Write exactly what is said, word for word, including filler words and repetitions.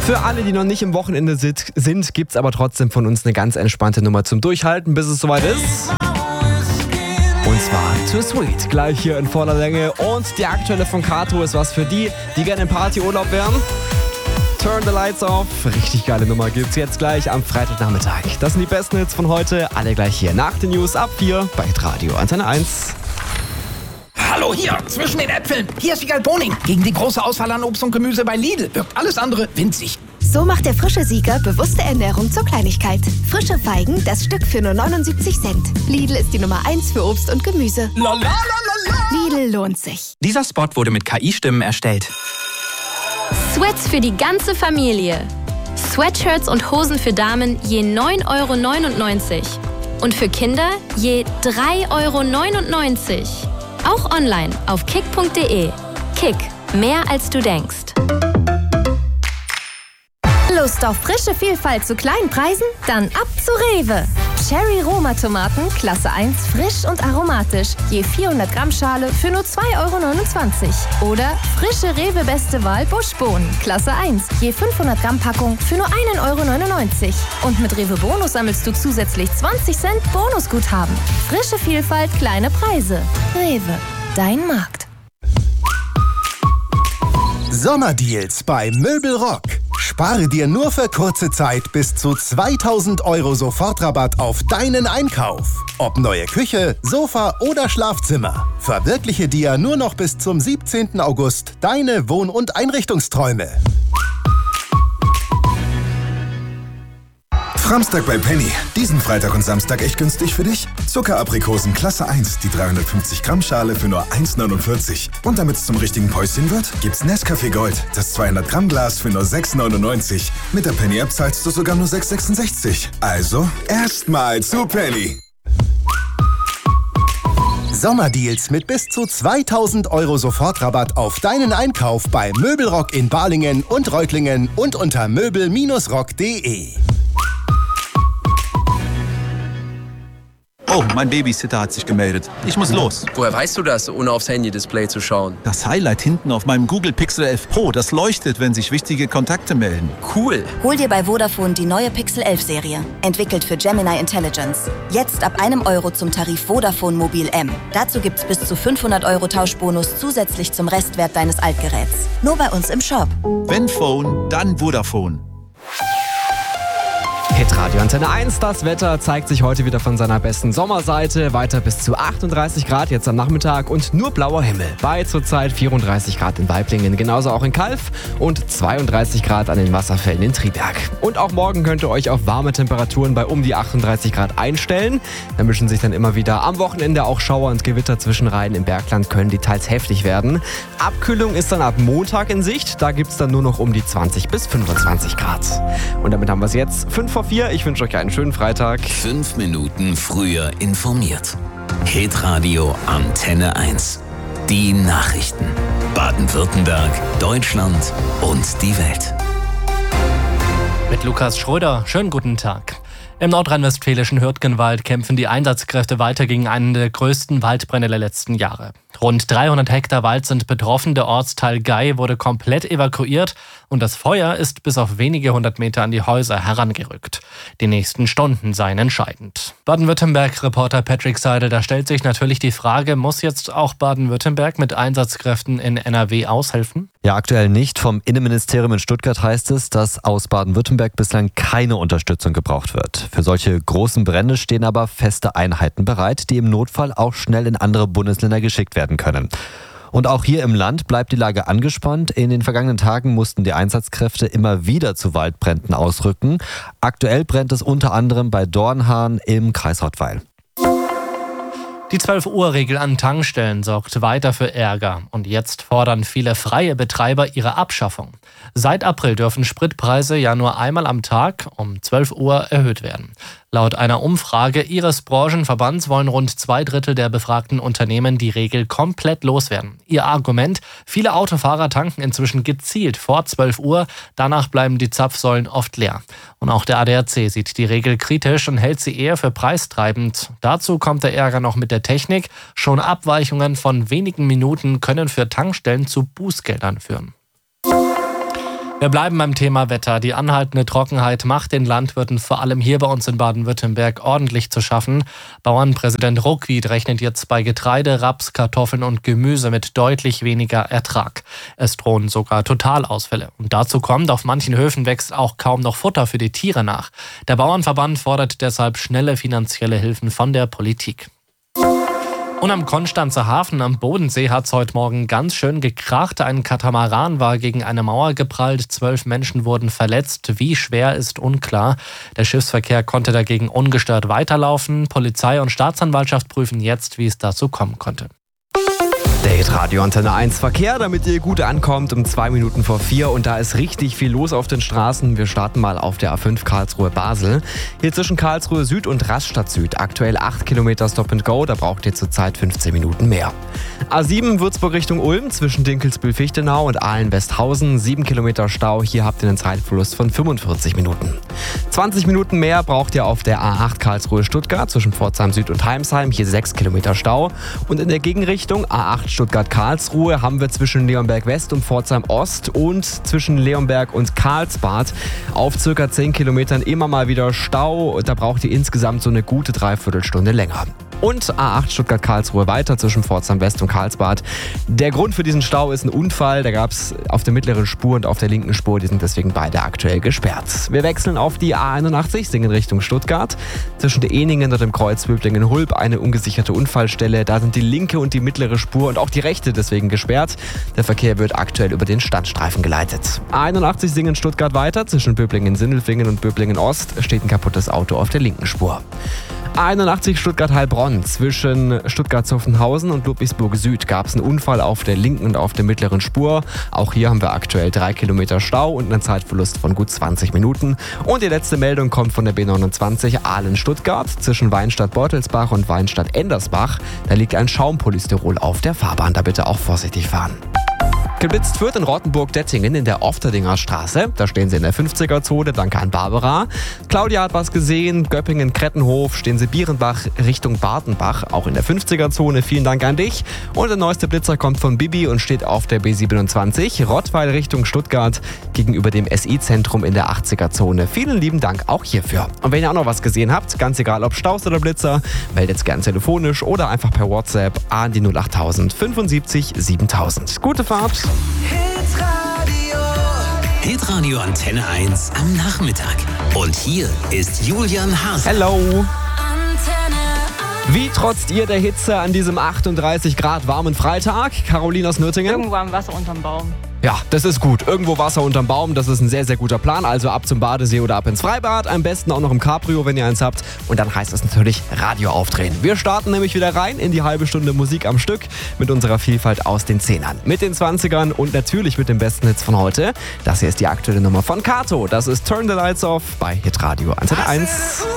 Für alle, die noch nicht im Wochenende sind, gibt es aber trotzdem von uns eine ganz entspannte Nummer zum Durchhalten, bis es soweit ist. Und zwar Too Sweet, gleich hier in voller Länge. Und die aktuelle von Kato ist was für die, die gerne im Partyurlaub wären. Turn the Lights Off. Richtig geile Nummer gibt's jetzt gleich am Freitagnachmittag. Das sind die besten Hits von heute. Alle gleich hier nach den News ab vier bei Radio Antenne eins. Hallo hier, zwischen den Äpfeln. Hier ist Wiegald Boning. Gegen die große Auswahl an Obst und Gemüse bei Lidl wirkt alles andere winzig. So macht der frische Sieger bewusste Ernährung zur Kleinigkeit. Frische Feigen, das Stück für nur neunundsiebzig Cent. Lidl ist die Nummer eins für Obst und Gemüse. La, la, la, la, la. Lidl lohnt sich. Dieser Spot wurde mit K I-Stimmen erstellt. Sweats für die ganze Familie. Sweatshirts und Hosen für Damen je neun Euro neunundneunzig. Und für Kinder je drei Euro neunundneunzig. Auch online auf kick punkt de. Kick, mehr als du denkst. Lust auf frische Vielfalt zu kleinen Preisen? Dann ab zu Rewe. Cherry Roma Tomaten, Klasse eins, frisch und aromatisch. Je vierhundert Gramm Schale für nur zwei Euro neunundzwanzig. Oder frische Rewe Beste Wahl Buschbohnen, Klasse eins. Je fünfhundert Gramm Packung für nur ein Euro neunundneunzig. Und mit Rewe Bonus sammelst du zusätzlich zwanzig Cent Bonusguthaben. Frische Vielfalt, kleine Preise. Rewe, dein Markt. Sommerdeals bei Möbelrock. Spare dir nur für kurze Zeit bis zu zweitausend Euro Sofortrabatt auf deinen Einkauf. Ob neue Küche, Sofa oder Schlafzimmer. Verwirkliche dir nur noch bis zum siebzehnten August deine Wohn- und Einrichtungsträume. Framstag bei Penny. Diesen Freitag und Samstag echt günstig für dich. Zuckeraprikosen Klasse eins, die dreihundertfünfzig Gramm Schale für nur eins neunundvierzig. Und damit es zum richtigen Päuschen wird, gibt's Nescafé Gold, das zweihundert Gramm Glas für nur sechs neunundneunzig. Mit der Penny-App zahlst du sogar nur sechs sechsundsechzig. Also, erstmal zu Penny. Sommerdeals mit bis zu zweitausend Euro Sofortrabatt auf deinen Einkauf bei Möbelrock in Balingen und Reutlingen und unter möbel rock punkt de. Oh, mein Babysitter hat sich gemeldet. Ich muss los. Woher weißt du das, ohne aufs Handy-Display zu schauen? Das Highlight hinten auf meinem Google Pixel elf Pro, das leuchtet, wenn sich wichtige Kontakte melden. Cool. Hol dir bei Vodafone die neue Pixel elf Serie. Entwickelt für Gemini Intelligence. Jetzt ab einem Euro zum Tarif Vodafone Mobil M. Dazu gibt's bis zu fünfhundert Euro Tauschbonus zusätzlich zum Restwert deines Altgeräts. Nur bei uns im Shop. Wenn Phone, dann Vodafone. Hitradio Antenne eins, das Wetter zeigt sich heute wieder von seiner besten Sommerseite. Weiter bis zu achtunddreißig Grad jetzt am Nachmittag und nur blauer Himmel. Bei zurzeit vierunddreißig Grad in Waiblingen, genauso auch in Calw und zweiunddreißig Grad an den Wasserfällen in Triberg. Und auch morgen könnt ihr euch auf warme Temperaturen bei um die achtunddreißig Grad einstellen. Da mischen sich dann immer wieder am Wochenende auch Schauer und Gewitter zwischen Rhein. Im Bergland können die teils heftig werden. Abkühlung ist dann ab Montag in Sicht. Da gibt es dann nur noch um die zwanzig bis fünfundzwanzig Grad. Und damit haben wir es jetzt. fünf vor vier. Ich wünsche euch einen schönen Freitag. Fünf Minuten früher informiert. Hitradio Antenne eins. Die Nachrichten. Baden-Württemberg, Deutschland und die Welt. Mit Lukas Schröder. Schönen guten Tag. Im nordrhein-westfälischen Hürtgenwald kämpfen die Einsatzkräfte weiter gegen einen der größten Waldbrände der letzten Jahre. Rund dreihundert Hektar Wald sind betroffen, der Ortsteil Gei wurde komplett evakuiert und das Feuer ist bis auf wenige hundert Meter an die Häuser herangerückt. Die nächsten Stunden seien entscheidend. Baden-Württemberg-Reporter Patrick Seidel, da stellt sich natürlich die Frage, muss jetzt auch Baden-Württemberg mit Einsatzkräften in N R W aushelfen? Ja, aktuell nicht. Vom Innenministerium in Stuttgart heißt es, dass aus Baden-Württemberg bislang keine Unterstützung gebraucht wird. Für solche großen Brände stehen aber feste Einheiten bereit, die im Notfall auch schnell in andere Bundesländer geschickt werden können. Und auch hier im Land bleibt die Lage angespannt. In den vergangenen Tagen mussten die Einsatzkräfte immer wieder zu Waldbränden ausrücken. Aktuell brennt es unter anderem bei Dornhahn im Kreis Rottweil. Die zwölf Uhr Regel an Tankstellen sorgt weiter für Ärger. Und jetzt fordern viele freie Betreiber ihre Abschaffung. Seit April dürfen Spritpreise ja nur einmal am Tag um zwölf Uhr erhöht werden. Laut einer Umfrage ihres Branchenverbands wollen rund zwei Drittel der befragten Unternehmen die Regel komplett loswerden. Ihr Argument: Viele Autofahrer tanken inzwischen gezielt vor zwölf Uhr, danach bleiben die Zapfsäulen oft leer. Und auch der A D A C sieht die Regel kritisch und hält sie eher für preistreibend. Dazu kommt der Ärger noch mit der Technik. Schon Abweichungen von wenigen Minuten können für Tankstellen zu Bußgeldern führen. Wir bleiben beim Thema Wetter. Die anhaltende Trockenheit macht den Landwirten vor allem hier bei uns in Baden-Württemberg ordentlich zu schaffen. Bauernpräsident Ruckwied rechnet jetzt bei Getreide, Raps, Kartoffeln und Gemüse mit deutlich weniger Ertrag. Es drohen sogar Totalausfälle. Und dazu kommt, auf manchen Höfen wächst auch kaum noch Futter für die Tiere nach. Der Bauernverband fordert deshalb schnelle finanzielle Hilfen von der Politik. Und am Konstanzer Hafen am Bodensee hat es heute Morgen ganz schön gekracht. Ein Katamaran war gegen eine Mauer geprallt. Zwölf Menschen wurden verletzt. Wie schwer ist unklar. Der Schiffsverkehr konnte dagegen ungestört weiterlaufen. Polizei und Staatsanwaltschaft prüfen jetzt, wie es dazu kommen konnte. Der Hitradio Antenne eins Verkehr, damit ihr gut ankommt, um zwei Minuten vor vier. Und da ist richtig viel los auf den Straßen. Wir starten mal auf der A fünf Karlsruhe-Basel. Hier zwischen Karlsruhe Süd und Rastatt Süd. Aktuell acht Kilometer Stop and Go, da braucht ihr zurzeit fünfzehn Minuten mehr. A sieben Würzburg Richtung Ulm zwischen Dinkelsbühl-Fichtenau und Ahlen-Westhausen. sieben Kilometer Stau, hier habt ihr einen Zeitverlust von fünfundvierzig Minuten. zwanzig Minuten mehr braucht ihr auf der A acht Karlsruhe-Stuttgart zwischen Pforzheim Süd und Heimsheim. Hier sechs Kilometer Stau. Und in der Gegenrichtung A acht Stuttgart-Karlsruhe haben wir zwischen Leonberg West und Pforzheim Ost und zwischen Leonberg und Karlsbad auf circa zehn Kilometern immer mal wieder Stau. Da braucht ihr insgesamt so eine gute Dreiviertelstunde länger. Und A acht Stuttgart-Karlsruhe weiter zwischen Pforzheim West und Karlsbad. Der Grund für diesen Stau ist ein Unfall. Da gab es auf der mittleren Spur und auf der linken Spur. Die sind deswegen beide aktuell gesperrt. Wir wechseln auf die A einundachtzig, Singen Richtung Stuttgart. Zwischen der Eningen und dem Kreuz Böblingen-Hulb eine ungesicherte Unfallstelle. Da sind die linke und die mittlere Spur und auch die rechte deswegen gesperrt. Der Verkehr wird aktuell über den Standstreifen geleitet. A einundachtzig Singen Stuttgart weiter. Zwischen Böblingen-Sindelfingen und Böblingen-Ost steht ein kaputtes Auto auf der linken Spur. A einundachtzig Stuttgart-Heilbronn. Zwischen Stuttgart-Zuffenhausen und Ludwigsburg Süd gab es einen Unfall auf der linken und auf der mittleren Spur. Auch hier haben wir aktuell drei Kilometer Stau und einen Zeitverlust von gut zwanzig Minuten. Und die letzte Meldung kommt von der B neunundzwanzig Ahlen-Stuttgart. Zwischen Weinstadt-Beutelsbach und Weinstadt-Endersbach. Da liegt ein Schaumpolystyrol auf der Fahrbahn. Da bitte auch vorsichtig fahren. Geblitzt wird in Rottenburg-Dettingen in der Ofterdinger Straße. Da stehen sie in der fünfziger-Zone, danke an Barbara. Claudia hat was gesehen, Göppingen-Krettenhof, stehen sie Bierenbach Richtung Bartenbach, auch in der fünfziger-Zone. Vielen Dank an dich. Und der neueste Blitzer kommt von Bibi und steht auf der B siebenundzwanzig, Rottweil Richtung Stuttgart, gegenüber dem S I-Zentrum in der achtziger-Zone. Vielen lieben Dank auch hierfür. Und wenn ihr auch noch was gesehen habt, ganz egal ob Staus oder Blitzer, meldet gern telefonisch oder einfach per WhatsApp an die null achttausend fünfundsiebzig siebentausend. Gute Fahrt! Hitradio Antenne eins am Nachmittag. Und hier ist Julian Haase. Hello! Wie trotzt ihr der Hitze an diesem achtunddreißig Grad warmen Freitag? Caroline aus Nürtingen? Irgendwo am Wasser unterm Baum. Ja, das ist gut. Irgendwo Wasser unterm Baum, das ist ein sehr, sehr guter Plan. Also ab zum Badesee oder ab ins Freibad. Am besten auch noch im Cabrio, wenn ihr eins habt. Und dann heißt es natürlich Radio aufdrehen. Wir starten nämlich wieder rein in die halbe Stunde Musik am Stück mit unserer Vielfalt aus den Zehnern. Mit den Zwanzigern und natürlich mit den besten Hits von heute. Das hier ist die aktuelle Nummer von Kato. Das ist Turn the Lights Off bei Hitradio Antenne eins.